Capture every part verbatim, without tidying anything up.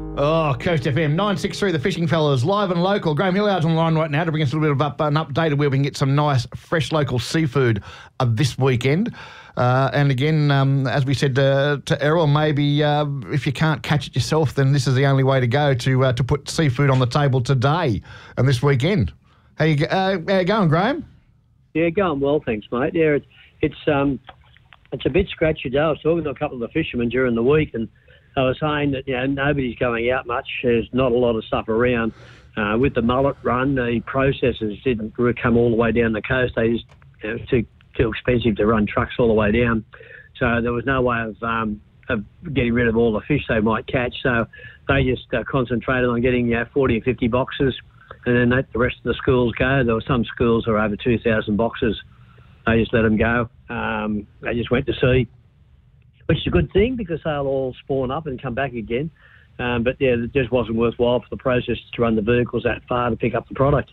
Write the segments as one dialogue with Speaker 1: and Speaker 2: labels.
Speaker 1: Oh, Coast F M, nine six three, The Fishing Fellas, live and local. Graham Hilliard's on the line right now to bring us a little bit of up, an update of where we can get some nice, fresh local seafood uh, this weekend. Uh, and again, um, as we said uh, to Errol, maybe uh, if you can't catch it yourself, then this is the only way to go to uh, to put seafood on the table today and this weekend. How you, uh, how you going, Graham?
Speaker 2: Yeah, going well, thanks, mate. Yeah, it's it's um it's a bit scratchy today. I was talking to a couple of the fishermen during the week, and I was saying that, you know, nobody's going out much. There's not a lot of stuff around. Uh, with the mullet run, the processors didn't come all the way down the coast. They just, you know, it was too, too expensive to run trucks all the way down. So there was no way of um, of getting rid of all the fish they might catch. So they just uh, concentrated on getting, you know, forty or fifty boxes, and then let the rest of the schools go. There were some schools that were over two thousand boxes. They just let them go. Um, they just went to sea, which is a good thing because they'll all spawn up and come back again. Um, but, yeah, it just wasn't worthwhile for the processors to run the vehicles that far to pick up the product.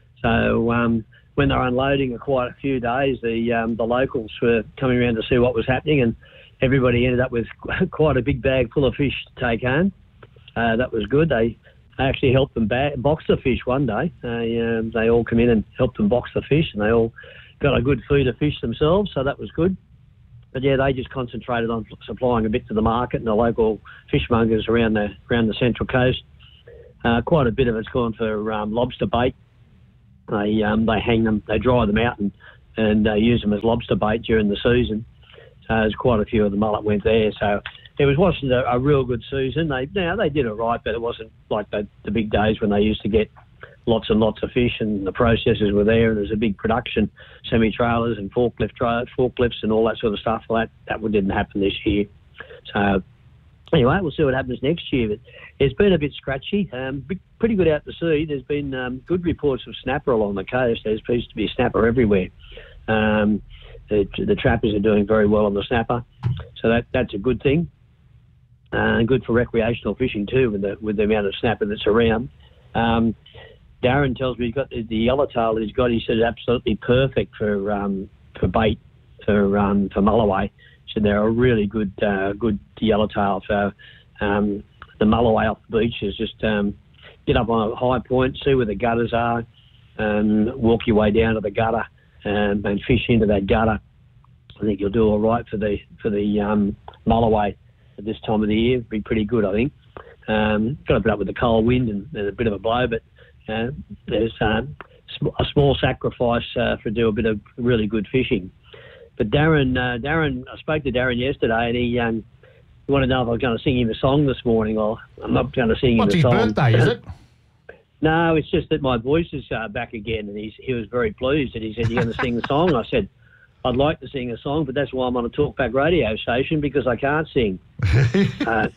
Speaker 2: So um, when they were unloading for quite a few days, the um, the locals were coming around to see what was happening, and everybody ended up with quite a big bag full of fish to take home. Uh, that was good. They actually helped them ba- box the fish one day. They, um, they all come in and helped them box the fish, and they all got a good feed of fish themselves, so that was good. But yeah, they just concentrated on supplying a bit to the market and the local fishmongers around the around the Central Coast. Uh, quite a bit of it's gone for um, lobster bait. They um, they hang them, they dry them out and and uh, use them as lobster bait during the season. So there's quite a few of the mullet went there. So it was wasn't a, a real good season. They you know, they did it right, but it wasn't like the, the big days when they used to get lots and lots of fish, and the processors were there, and there's a big production, semi-trailers and forklift tra- forklifts and all that sort of stuff. Well, that, that didn't happen this year. So anyway, we'll see what happens next year. But it's been a bit scratchy. Um, pretty good out to sea. There's been um, good reports of snapper along the coast. There seems to be snapper everywhere. Um, the, the trappers are doing very well on the snapper, so that that's a good thing. Uh, good for recreational fishing too, with the with the amount of snapper that's around. Um, Darren tells me he's got the, the yellowtail that he's got. He said it's absolutely perfect for um, for bait for um, for mulloway. So they're a really good uh, good yellowtail. So um, the mulloway off the beach is just um, get up on a high point, see where the gutters are, and walk your way down to the gutter and, and fish into that gutter. I think you'll do all right for the for the um, mulloway at this time of the year. It'd be pretty good, I think. Um, got to put up with the cold wind and, and a bit of a blow, but Uh, there's um, a small sacrifice uh, for do a bit of really good fishing. But Darren, uh, Darren, I spoke to Darren yesterday, and he, um, he wanted to know if I was going to sing him a song this morning. Well, I'm not going to sing him
Speaker 1: What's
Speaker 2: a
Speaker 1: his
Speaker 2: song.
Speaker 1: birthday, is it?
Speaker 2: No, it's just that my voice is uh, back again, and he's, he was very pleased. And he said, "You're going to sing the song?" I said, "I'd like to sing a song, but that's why I'm on a talkback radio station, because I can't sing." uh,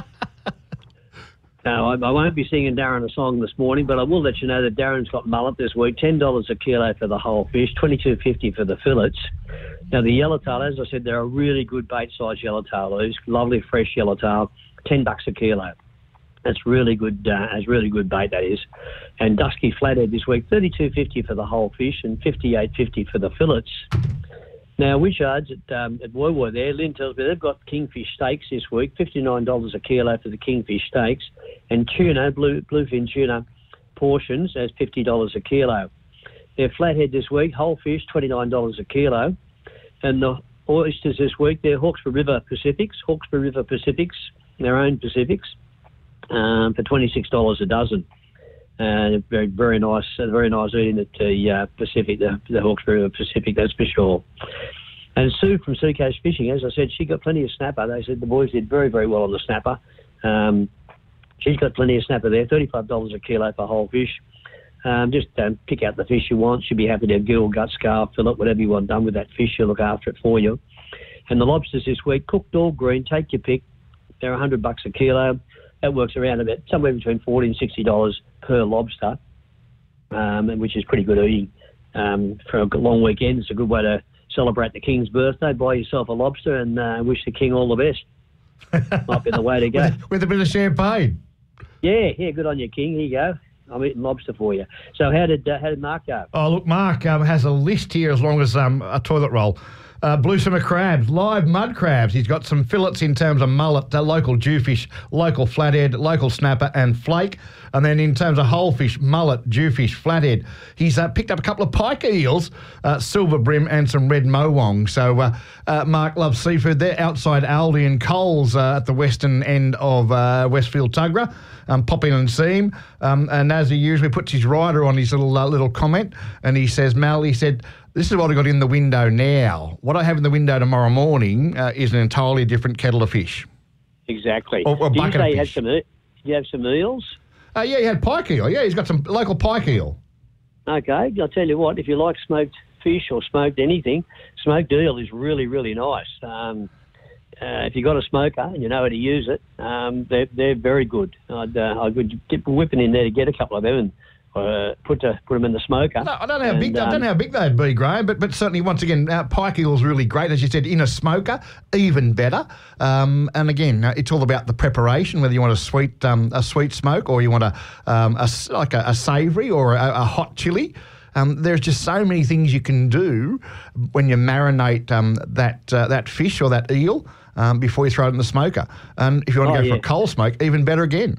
Speaker 2: No, I, I won't be singing Darren a song this morning, but I will let you know that Darren's got mullet this week, ten dollars a kilo for the whole fish, twenty-two fifty for the fillets. Now, the yellowtail, as I said, they're a really good bait-sized yellowtail. These lovely fresh yellowtail, ten bucks a kilo. That's really good. Uh, that's really good bait, that is. And dusky flathead this week, thirty-two fifty for the whole fish and fifty-eight fifty for the fillets. Now, Wishard's at, um, at Woy Woy there, Lynn tells me they've got kingfish steaks this week, fifty-nine dollars a kilo for the kingfish steaks, and tuna, blue, bluefin tuna portions as fifty dollars a kilo. Their flathead this week, whole fish, twenty-nine dollars a kilo, and the oysters this week, they're Hawkesbury River Pacifics, Hawkesbury River Pacifics, their own Pacifics, um, for twenty-six dollars a dozen. Uh, very, very nice, uh, very nice eating at the uh, Pacific, the, the Hawkesbury River Pacific, that's for sure. And Sue from Seacoast Fishing, as I said, she got plenty of snapper. They said the boys did very, very well on the snapper. Um, she's got plenty of snapper there, thirty-five dollars a kilo for whole fish. Um, just um, pick out the fish you want. She'll be happy to have gill, gut, scarf, fillet, whatever you want done with that fish. She'll look after it for you. And the lobsters this week, cooked all green, take your pick. They're one hundred bucks a kilo. That works around about somewhere between forty and sixty dollars per lobster, um, which is pretty good eating um, for a long weekend. It's a good way to celebrate the King's birthday. Buy yourself a lobster and uh, wish the King all the best. Might be the way to go.
Speaker 1: with, with a bit of champagne.
Speaker 2: Yeah, yeah, good on you, King. Here you go. I'm eating lobster for you. So how did uh, how did Mark go?
Speaker 1: Oh, look, Mark um, has a list here as long as um, a toilet roll. Uh, Blue Summer Crabs, live mud crabs. He's got some fillets in terms of mullet, uh, local jewfish, local flathead, local snapper and flake. And then in terms of whole fish, mullet, jewfish, flathead. He's uh, picked up a couple of pike eels, uh, silver brim and some red mowong. So uh, uh, Mark loves seafood. They're outside Aldi and Coles uh, at the western end of uh, Westfield Tuggerah. Um, pop in and see him. Um, and as he usually puts his rider on his little uh, little comment, and he says, Mal, he said, this is what I got in the window now. What I have in the window tomorrow morning uh, is an entirely different kettle of fish.
Speaker 2: Exactly.
Speaker 1: Or, or
Speaker 2: Did you
Speaker 1: bucket
Speaker 2: say
Speaker 1: of
Speaker 2: you had
Speaker 1: fish.
Speaker 2: some, e- did you have some eels?
Speaker 1: Uh, yeah, he had pike eel. Yeah, he's got some local pike eel.
Speaker 2: Okay, I'll tell you what, if you like smoked fish or smoked anything, smoked eel is really, really nice. Um, uh, if you've got a smoker and you know how to use it, um, they're, they're very good. I'd, uh, I could dip whipping in there to get a couple of them and uh, put to, put them in the smoker.
Speaker 1: No, I don't know how
Speaker 2: and,
Speaker 1: big. I
Speaker 2: um,
Speaker 1: don't know how big they'd be, Graham. But but certainly, once again, uh, pike eel's really great, as you said, in a smoker, even better. Um, and again, uh, it's all about the preparation. Whether you want a sweet um, a sweet smoke, or you want a, um, a s- like a, a savoury or a, a hot chili. Um, there's just so many things you can do when you marinate um, that uh, that fish or that eel um, before you throw it in the smoker. And if you want to
Speaker 2: Oh,
Speaker 1: go
Speaker 2: yeah.
Speaker 1: for a coal smoke, even better again.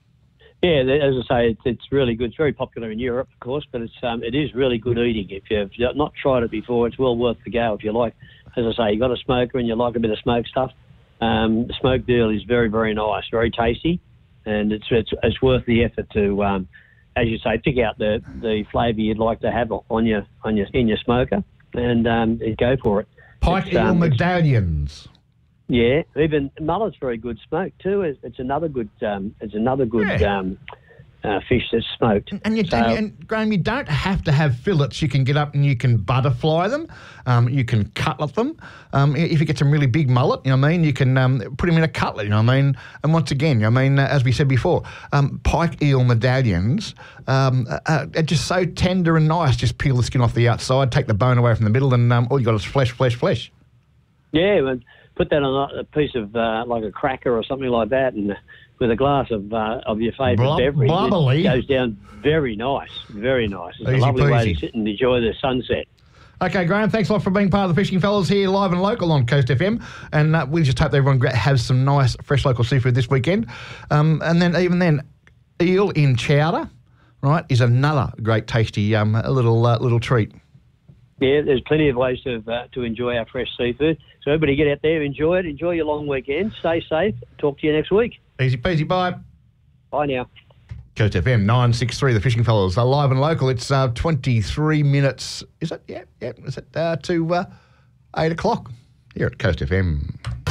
Speaker 2: Yeah, th- as I say, it's, it's really good. It's very popular in Europe, of course, but it's um, it is really good eating. If you've not tried it before, it's well worth the go. If you like, as I say, you've got a smoker and you like a bit of smoked stuff, um, the smoked eel is very, very nice, very tasty, and it's it's, it's worth the effort to, um, as you say, pick out the, the flavour you'd like to have on your on your in your smoker and um, go for it.
Speaker 1: Pike
Speaker 2: It's,
Speaker 1: eel
Speaker 2: um, it's-
Speaker 1: medallions.
Speaker 2: Yeah, even mullet's very good smoked too. It's, it's another good um, it's another good
Speaker 1: Yeah.
Speaker 2: um, uh, fish that's smoked.
Speaker 1: And, you,
Speaker 2: So-
Speaker 1: and, and Graham, you don't have to have fillets. You can get up and you can butterfly them. Um, you can cutlet them. Um, if you get some really big mullet, you know what I mean, you can um, put them in a cutlet, you know what I mean. And once again, I mean, uh, as we said before, um, pike eel medallions um, uh, are just so tender and nice. Just peel the skin off the outside, take the bone away from the middle, and um, all you got is flesh, flesh, flesh.
Speaker 2: Yeah, and put that on a piece of uh, like a cracker or something like that, and with a glass of uh, of your favourite
Speaker 1: Blub-
Speaker 2: beverage,
Speaker 1: bubbly.
Speaker 2: it goes down very nice, very nice. It's
Speaker 1: Easy
Speaker 2: a lovely way
Speaker 1: peasy.
Speaker 2: to sit and enjoy the sunset.
Speaker 1: Okay, Graham, thanks a lot for being part of the Fishing Fellas here live and local on Coast F M. And uh, we just hope that everyone gra- has some nice, fresh local seafood this weekend. Um, and then even then, eel in chowder, right, is another great tasty um, little uh, little treat.
Speaker 2: Yeah, there's plenty of ways to uh, to enjoy our fresh seafood. So everybody get out there, enjoy it, enjoy your long weekend, stay safe. Talk to you next week.
Speaker 1: Easy peasy, bye.
Speaker 2: Bye now.
Speaker 1: Coast F M nine six three, the Fishing Fellas are live and local. It's uh, twenty-three minutes, is it? Yeah, yeah, is it uh, to uh, eight o'clock here at Coast F M.